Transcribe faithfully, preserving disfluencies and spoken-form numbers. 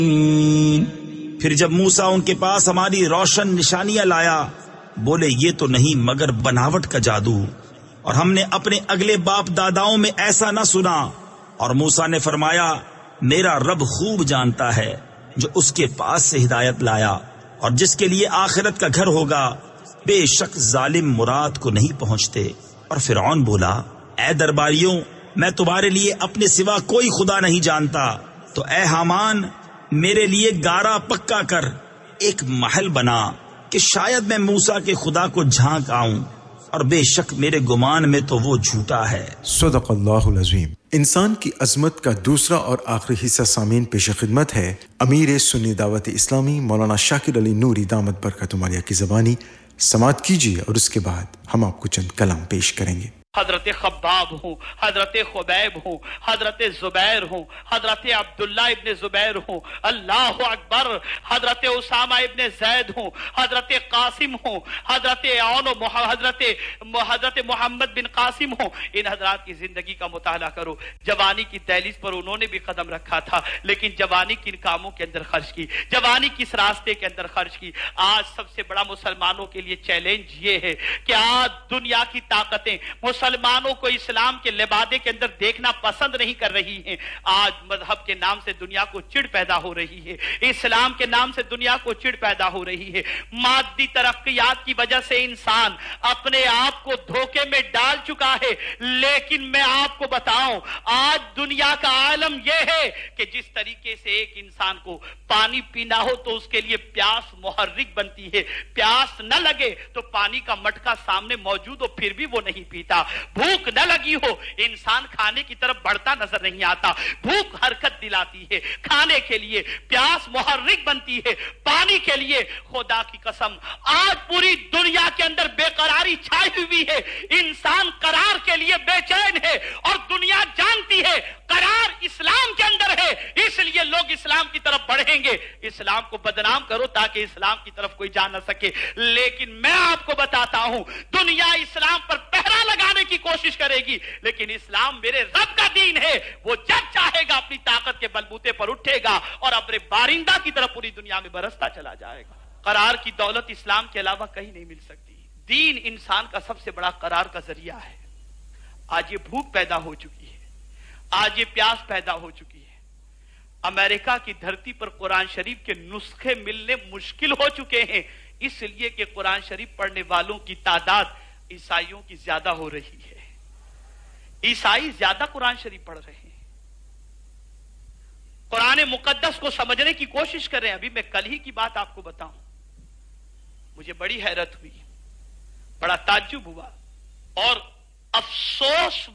پھر جب موسیٰ ان کے پاس ہماری روشن نشانیاں لایا، بولے یہ تو نہیں مگر بناوٹ کا جادو، اور ہم نے اپنے اگلے باپ داداؤں میں ایسا نہ سنا۔ اور موسیٰ نے فرمایا میرا رب خوب جانتا ہے جو اس کے پاس سے ہدایت لایا اور جس کے لیے آخرت کا گھر ہوگا، بے شک ظالم مراد کو نہیں پہنچتے۔ اور فرعون بولا اے درباریوں، میں تمہارے لیے اپنے سوا کوئی خدا نہیں جانتا، تو اے حامان میرے لیے گارا پکا کر ایک محل بنا کہ شاید میں موسیٰ کے خدا کو جھانک آؤں، اور بے شک میرے گمان میں تو وہ جھوٹا ہے۔ صدق اللہ العظیم۔ انسان کی عظمت کا دوسرا اور آخری حصہ سامعین پیش خدمت ہے امیر سنی دعوت اسلامی مولانا شاکر علی نوری دامت برکاتہ عالیہ کی زبانی۔ سماعت کیجیے اور اس کے بعد ہم آپ کو چند کلام پیش کریں گے۔ حضرت خباب ہوں، حضرت خبیب ہوں، حضرت زبیر ہوں، حضرت عبداللہ ابن زبیر ہوں، اللہ اکبر، حضرت اسامہ ابن زید ہوں، حضرت قاسم ہوں، حضرت عون و مح... حضرت حضرت محمد بن قاسم ہوں، ان حضرات کی زندگی کا مطالعہ کرو۔ جوانی کی دہلیز پر انہوں نے بھی قدم رکھا تھا، لیکن جوانی کن کاموں کے اندر خرچ کی، جوانی کس راستے کے اندر خرچ کی۔ آج سب سے بڑا مسلمانوں کے لیے چیلنج یہ ہے کہ آج دنیا کی طاقتیں مسلمانوں کو اسلام کے لبادے کے اندر دیکھنا پسند نہیں کر رہی ہیں۔ آج مذہب کے نام سے دنیا کو چڑ پیدا ہو رہی ہے، اسلام کے نام سے دنیا کو چڑ پیدا ہو رہی ہے۔ مادی ترقیات کی وجہ سے انسان اپنے آپ کو دھوکے میں ڈال چکا ہے، لیکن میں آپ کو بتاؤں آج دنیا کا عالم یہ ہے کہ جس طریقے سے ایک انسان کو پانی پینا ہو تو اس کے لیے پیاس محرک بنتی ہے، پیاس نہ لگے تو پانی کا مٹکا سامنے موجود ہو پھر بھی وہ نہیں پیتا، بھوک نہ لگی ہو انسان کھانے کی طرف بڑھتا نظر نہیں آتا، بھوک حرکت دلاتی ہے کھانے کے لیے، پیاس محرک بنتی ہے پانی کے لیے۔ خدا کی قسم آج پوری دنیا کے اندر بے قراری چھائی ہوئی ہے، انسان قرار کے لیے بے چین ہے، اور دنیا جانتی ہے قرار اسلام کے اندر ہے، اس لیے لوگ اسلام کی طرف بڑھیں گے۔ اسلام کو بدنام کرو تاکہ اسلام کی طرف کوئی جا نہ سکے، لیکن میں آپ کو بتاتا ہوں دنیا اسلام پر پہرا لگانے کی کوشش کرے گی، لیکن اسلام میرے رب کا دین ہے، وہ جب چاہے گا اپنی طاقت کے بلبوتے پر اٹھے گا اور ابر بارندہ کی طرف پوری دنیا میں برستا چلا جائے گا۔ قرار کی دولت اسلام کے علاوہ کہیں نہیں مل سکتی۔ دین انسان کا سب سے بڑا قرار کا ذریعہ ہے۔ آج یہ بھوک پیدا ہو چکی ہے، آج یہ پیاس پیدا ہو چکی ہے۔ امریکہ کی دھرتی پر قرآن شریف کے نسخے ملنے مشکل ہو چکے ہیں، اس لیے کہ قرآن شریف پڑھنے والوں کی تعداد عیسائیوں کی زیادہ ہو رہی ہے۔ عیسائی زیادہ قرآن شریف پڑھ رہے ہیں، قرآن مقدس کو سمجھنے کی کوشش کر رہے ہیں۔ ابھی میں کل ہی کی بات آپ کو بتاؤں، مجھے بڑی حیرت ہوئی، بڑا تعجب ہوا اور افسوس